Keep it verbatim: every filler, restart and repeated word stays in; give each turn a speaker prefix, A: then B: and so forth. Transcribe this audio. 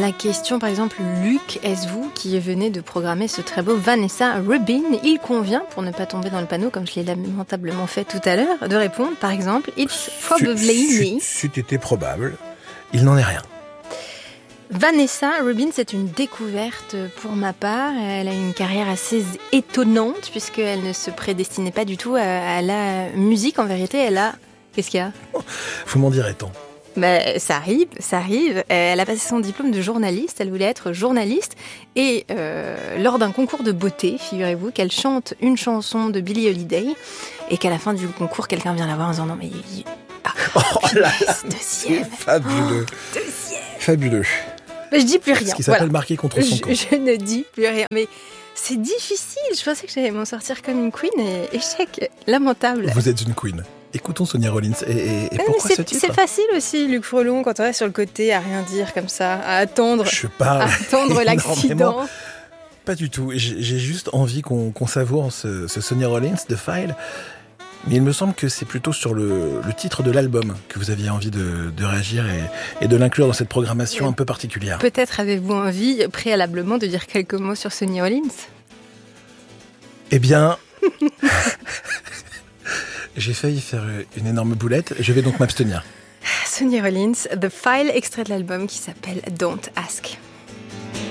A: la question, par exemple, Luc, est-ce vous qui venez de programmer ce très beau Vanessa Rubin? Il convient, pour ne pas tomber dans le panneau, comme je l'ai lamentablement fait tout à l'heure, de répondre, par exemple, It's probably me.
B: C'eût été probable. Il n'en est rien.
A: Vanessa Rubin, c'est une découverte pour ma part. Elle a une carrière assez étonnante, puisqu'elle ne se prédestinait pas du tout à, à la musique. En vérité, elle a... Qu'est-ce qu'il y a?
B: Vous m'en direz tant.
A: Ben, ça arrive, ça arrive. Elle a passé son diplôme de journaliste, elle voulait être journaliste. Et euh, lors d'un concours de beauté, figurez-vous qu'elle chante une chanson de Billie Holiday et qu'à la fin du concours, quelqu'un vient la voir en disant « Non mais... Ah,
B: oh là,
A: deuxième.
B: Fabuleux.
A: Oh, deuxième.
B: Fabuleux. »
A: Mais je dis plus rien.
B: Ce qui s'appelle
A: voilà.
B: marquer contre son
A: je,
B: camp.
A: Je ne dis plus rien. Mais c'est difficile. Je pensais que j'allais m'en sortir comme une queen et échec lamentable.
B: Vous êtes une queen. Écoutons Sonia Rollins. Et, et, et pourquoi
A: c'est,
B: ce titre?
A: C'est facile aussi, Luc Frelon, quand on est sur le côté, à rien dire comme ça, à attendre,
B: Je parle
A: à attendre l'accident.
B: Pas du tout. J'ai, j'ai juste envie qu'on, qu'on savoure ce, ce Sonia Rollins de File. Mais il me semble que c'est plutôt sur le, le titre de l'album que vous aviez envie de, de réagir et, et de l'inclure dans cette programmation un peu particulière.
A: Peut-être avez-vous envie, préalablement, de dire quelques mots sur Sonia Rollins?
B: Eh bien... J'ai failli faire une énorme boulette, je vais donc m'abstenir.
A: Sonia Rollins, The File, extrait de l'album qui s'appelle Don't Ask.